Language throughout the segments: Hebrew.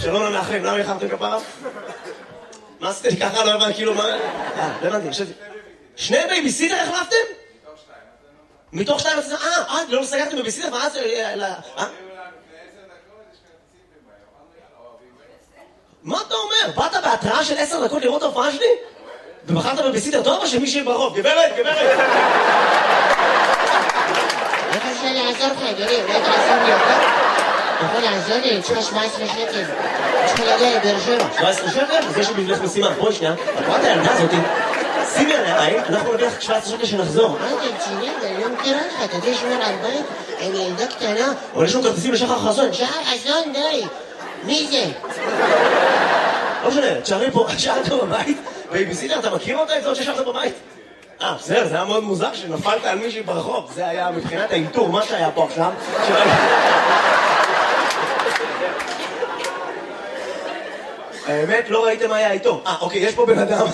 שלום למאחרים, למה יחרתם כפרה? מה עשיתם לי ככה? לא הבנתי, כאילו מה... לא הבנתי, חשבתי. שני בייביסיטר החלפתם? מתוך שתיים? לא סגרתם בייביסיטר? מה זה... מה אתה אומר? באת בהתראה של 10 דקות לראות ההופעה שלי? ובחרת בבייביסיטר טוב או שמישהי ברחוב? גברת! איך אפשר לעזור לך, אדוני? אולי תעזור לי אותה? אתה יכול לעזור לי? יש לך 17 שקל. יש לך להגיע לבאר שבע. 17 שקל? אז יש לי בשבילך משימה. בואי שנייה. את רואה את הילדה הזאתי? שימי עליה עין, אנחנו נביא לך 17 שקל שנחזור. אתה רציני? אני לא מכירה לך. אתה יודע שמור על בית? אני ילדה קטנה. אבל יש לנו כרטיסים לשחר חסון. שחר חסון, די. מי זה? לא משנה, תשארי פה, תשארת בבית. בייביסיטר, אתה מכיר אותה? את זאת ששארת בבית? בסדר, זה היה מאוד מוזר שנפלת על מישהי ברחוב. זה היה מבחינת האינטור, מה שהיה פה עכשיו. האמת, לא ראיתם מה היה איתו. אוקיי, יש פה בן אדם.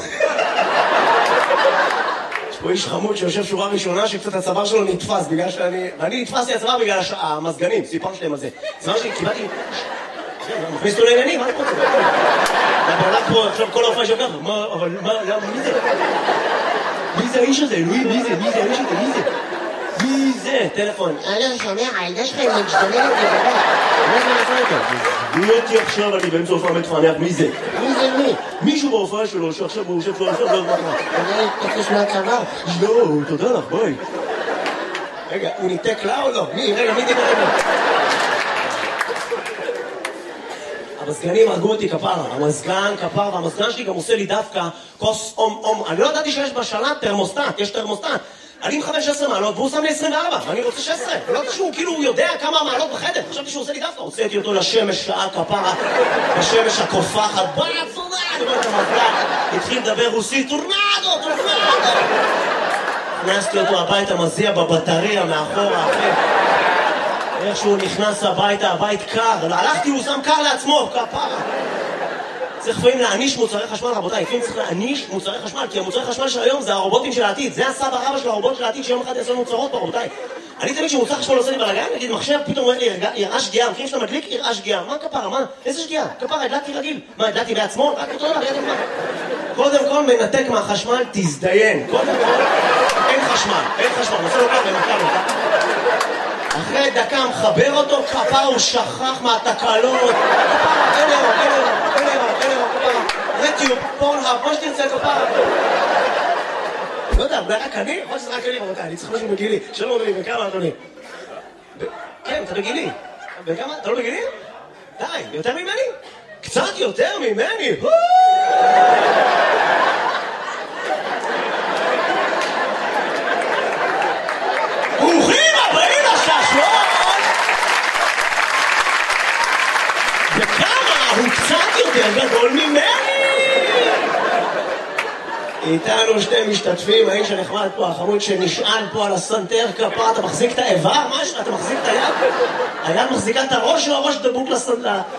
יש פה איש חמוד שיושב שורה ראשונה שקצת הצוואר שלו נתפס בגלל אני נתפסתי הצוואר בגלל המזגנים, סיפרתי להם על זה. זה מה שקיבלתי... מכניס אותו לעניינים, מה אני פה צוואר? אתה הולך פה עכשיו כל ההופעה של ככה, אבל מי זה? מי זה האיש הזה? אלוהים, מי זה? מי זה האיש הזה? מי זה? מי זה? טלפון. לא שומע, הילדה שלך היא משתוללת לבדה. מה זה נעשה איתו? מי אותי עכשיו, אני באמצע הופעה מתפענח, מי זה? מי זה מי? מישהו בהופעה שלו שעכשיו הוא יושב פה עכשיו לא מה. אולי תקוש מהצוואר. לא, תודה לך, בואי. רגע, הוא ניתק לה או לא? רגע, מי דיבר רגע? המזגנים הרגו אותי כפרה, המזגן כפרה, והמזגן שלי גם עושה לי דווקא כוס אום. אני לא ידעתי שיש בשלט תרמוסטט, יש תרמוסטט. אני מכוון 16 מעלות והוא שם לי 24, ואני רוצה 16. לא יודעת שהוא כאילו יודע כמה מעלות בחדר, חשבתי שהוא עושה לי דווקא. הוצאתי אותו לשמש שעה כפרה, בשמש הקופחת, בצורה, אני אומר את המזגן, התחיל לדבר רוסית, טורנדו. הכנסתי אותו הביתה, מזיע בבטריה מאחורה, אחרי. איך שהוא נכנס הביתה, הבית קר, הלכתי, הוא שם קר לעצמו, כפרה. צריך לפעמים להעניש מוצרי חשמל, רבותיי, לפעמים צריך להעניש מוצרי חשמל, כי המוצרי חשמל של היום זה הרובוטים של העתיד, זה הסבא רבא של הרובוט של העתיד שיום אחד יעשו מוצרות פה, רבותיי. אני תמיד שמוצר חשמל עושה לי בלגן, נגיד מחשב, פתאום אומר לי, יראה שגיאה, מכירים שאתה מדליק, יראה שגיאה, מה כפרה, מה? איזה שגיאה? כפרה, הדלקתי רגיל. מה, הדלקתי בעצמו? רק אותו דבר, ידע מה. קודם כל מנתק מהחשמל, תזדיין. קודם כל, אין חשמל, נעשה לו ככה, אחרי דקה מחבר אותו, כפרה הוא שכח מהתקלות, כפרה, אין אירו, כפרה, רטיוב, פורנהאב, מה שתרצה, כפרה. לא יודע, אולי רק אני? יכול שזה רק אני, רבותיי, אני צריך משהו בגילי. שלום אדוני, בכמה אדוני? כן, אתה בגילי. בכמה? אתה לא בגילי? די, יותר ממני? קצת יותר ממני? ברוכים הבאים לששלון! וכמה הוא קצת יותר גדול ממני! איתנו שתי משתתפים, האיש הנחמד פה, החמוד שנשען פה על הסנטר כפרה, אתה מחזיק את האיבר? משהו? אתה מחזיק את היד? היד מחזיקה את הראש או הראש דבוק לסנטר?